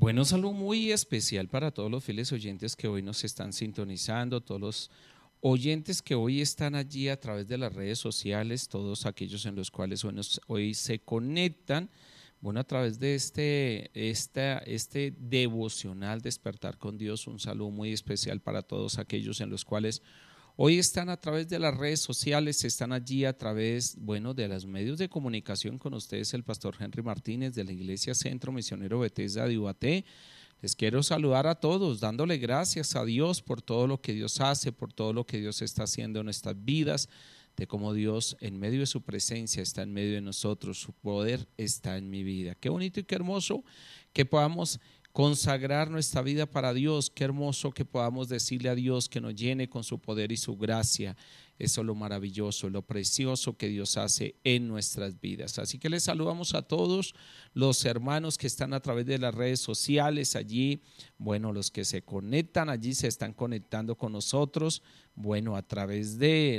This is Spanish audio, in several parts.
Bueno, saludo muy especial para todos los fieles oyentes que hoy nos están sintonizando, todos los oyentes que hoy están allí a través de las redes sociales, todos aquellos en los cuales hoy se conectan, bueno, a través de este devocional Despertar con Dios. Un saludo muy especial para todos aquellos en los cuales hoy están a través de las redes sociales, están allí a través, bueno, de los medios de comunicación con ustedes, el pastor Henry Martínez de la Iglesia Centro Misionero Bethesda de Ubaté. Les quiero saludar a todos, dándole gracias a Dios por todo lo que Dios hace, por todo lo que Dios está haciendo en nuestras vidas, de cómo Dios en medio de su presencia está en medio de nosotros, su poder está en mi vida. Qué bonito y qué hermoso que podamos consagrar nuestra vida para Dios. Qué hermoso que podamos decirle a Dios que nos llene con su poder y su gracia. Eso es lo maravilloso, lo precioso que Dios hace en nuestras vidas. Así que les saludamos a todos los hermanos que están a través de las redes sociales allí. Bueno, los que se conectan allí se están conectando con nosotros. Bueno, a través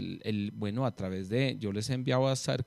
de yo les he enviado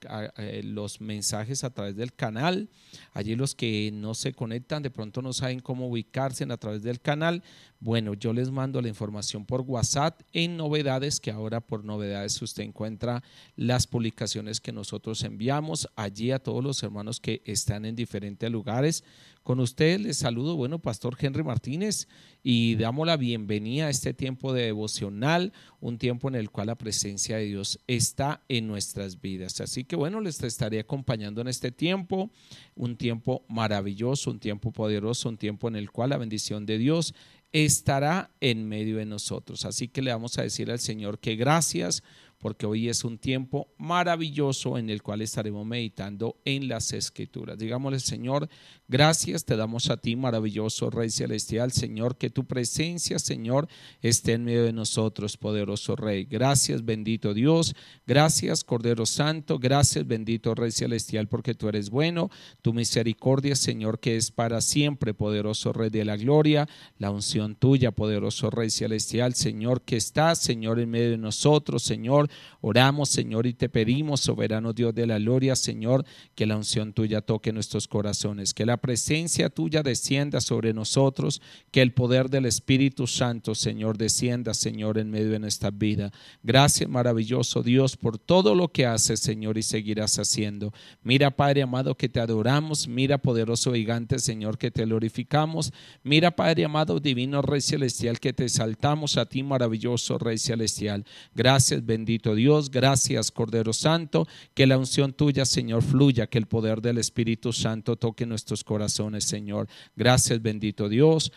los mensajes a través del canal. Allí los que no se conectan, de pronto no saben cómo ubicarse a través del canal. Bueno, yo les mando la información por WhatsApp en novedades, que ahora por novedades usted encuentra las publicaciones que nosotros enviamos allí a todos los hermanos que están en diferentes lugares. Con ustedes les saludo, bueno, Pastor Henry Martínez, y damos la bienvenida a este tiempo de devocional, un tiempo en el cual la presencia de Dios está en nuestras vidas. Así que bueno, les estaré acompañando en este tiempo, un tiempo maravilloso, un tiempo poderoso, un tiempo en el cual la bendición de Dios estará en medio de nosotros. Así que le vamos a decir al Señor que gracias, porque hoy es un tiempo maravilloso en el cual estaremos meditando en las Escrituras. Digámosle, Señor, gracias te damos a ti, maravilloso Rey Celestial, Señor, que tu presencia, Señor, esté en medio de nosotros, poderoso Rey. Gracias, bendito Dios, gracias, Cordero Santo, gracias, bendito Rey Celestial, porque tú eres bueno, tu misericordia, Señor, que es para siempre, poderoso Rey de la gloria, la unción tuya, poderoso Rey Celestial, Señor, que estás, Señor, en medio de nosotros, Señor. Oramos, Señor, y te pedimos, soberano Dios de la gloria, Señor, que la unción tuya toque nuestros corazones, que la presencia tuya descienda sobre nosotros, que el poder del Espíritu Santo, Señor, descienda, Señor, en medio de nuestra vida. Gracias, maravilloso Dios, por todo lo que haces, Señor, y seguirás haciendo. Mira, Padre amado, que te adoramos. Mira, poderoso gigante, Señor, que te glorificamos. Mira, Padre amado, divino Rey Celestial, que te exaltamos a ti, maravilloso Rey Celestial. Gracias, bendito Dios, gracias, Cordero Santo, que la unción tuya, Señor, fluya, que el poder del Espíritu Santo toque nuestros corazones, Señor. Gracias, bendito Dios.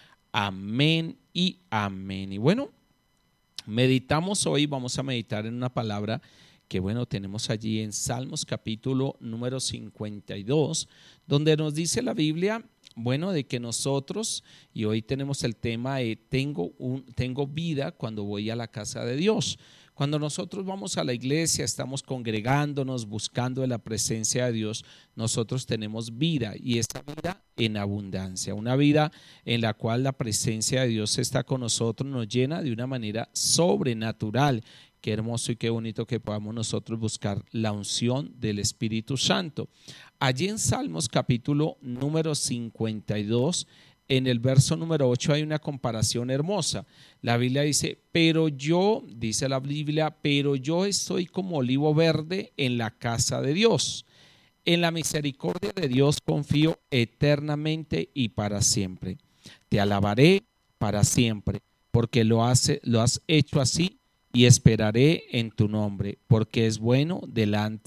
Amén y amén. Y bueno, meditamos hoy, vamos a meditar en una palabra que bueno, tenemos allí en Salmos capítulo número 52, donde nos dice la Biblia, bueno, de que nosotros, y hoy tenemos el tema de tengo vida cuando voy a la casa de Dios. Cuando nosotros vamos a la iglesia, estamos congregándonos, buscando de la presencia de Dios, nosotros tenemos vida, y esa vida en abundancia, una vida en la cual la presencia de Dios está con nosotros, nos llena de una manera sobrenatural. Qué hermoso y qué bonito que podamos nosotros buscar la unción del Espíritu Santo. Allí en Salmos capítulo número 52, en el verso número 8 hay una comparación hermosa. La Biblia dice, dice la Biblia, pero yo estoy como olivo verde en la casa de Dios. En la misericordia de Dios confío eternamente y para siempre. Te alabaré para siempre, porque lo has hecho así, y esperaré en tu nombre, porque es bueno delante